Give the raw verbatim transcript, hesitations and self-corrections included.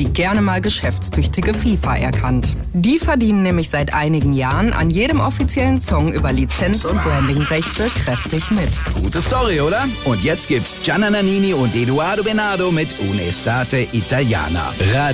die gerne mal geschäftstüchtige FIFA erkannt. Die verdienen nämlich seit einigen Jahren an jedem offiziellen Song über Lizenz- und Brandingrechte kräftig mit. Gute Story, oder? Und jetzt gibt's Gianna Nannini und Edoardo Benado mit Un'estate Italiana.